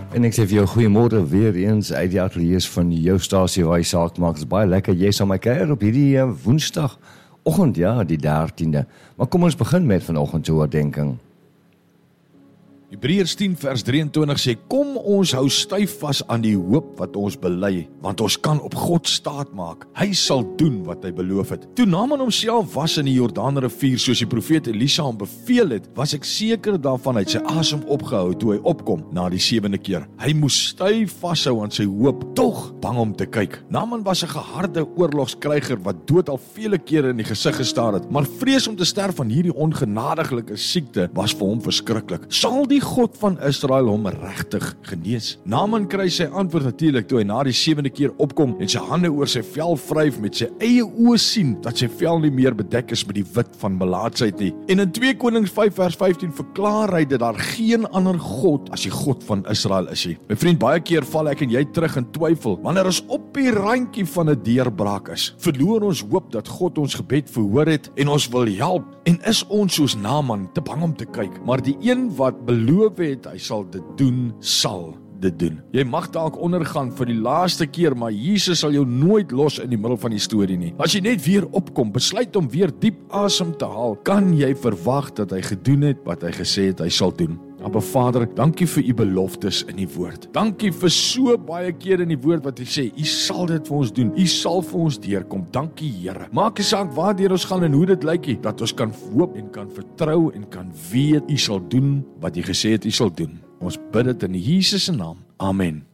En ek sê vir jou goeiemôre weer eens uit die ateljee van jou stasie waar jy saak maak. Dit is baie lekker jy saam my kuier op hierdie woensdagoggend, ja, die 13de. Maar kom ons begin met vanoggend se oordeenking. Hebreërs 10 vers 23 sê, kom ons hou styf vas aan die hoop wat ons bely, want ons kan op God staat maak. Hy sal doen wat hy beloof het. Toe Naaman homself was in die Jordaanrivier, soos die profeet Elisa hom beveel het, was ek seker daarvan hy het sy asem opgehou toe hy opkom na die 7de keer. Hy moes styf vashou aan sy hoop, tog bang om te kyk. Naaman was 'n geharde oorlogskryger wat dood al vele kere in die gesig gestaar het, maar vrees om te sterf van hierdie ongenadiglike siekte was vir hom verskriklik. Sal die God van Israel hom regtig genees? Naaman kry sy antwoord natuurlik toe hy na die 7de keer opkom en sy hande oor sy vel vryf met sy eie oë sien dat sy vel nie meer bedek is met die wit van melaatsheid nie. En in 2 Konings 5 vers 15 verklaar hy dat daar geen ander God as die God van Israel is nie. My vriend, baie keer val ek en jy terug in twyfel wanneer ons op die randjie van 'n deurbraak is. Verloor ons hoop dat God ons gebed verhoor het en ons wil help, en is ons soos Naaman te bang om te kyk. Maar die een wat beloof het, hy sal dit doen, sal dit doen. Jy mag dalk ondergaan vir die laaste keer, maar Jesus sal jou nooit los in die middel van die storie nie. As jy net weer opkom, besluit om weer diep asem te haal, kan jy verwag dat hy gedoen het wat hy gesê het hy sal doen. Aba Vader, dankie vir u beloftes in die woord. Dankie vir so baie keer in die woord wat u sê, u sal dit vir ons doen, u sal vir ons deurkom. Dankie Here. Maak nie saak waartoe ons gaan en hoe dit lyk nie, dat ons kan hoop en kan vertrou en kan weet u sal doen wat u gesê het u sal doen. Ons bid dit in Jesus se naam. Amen.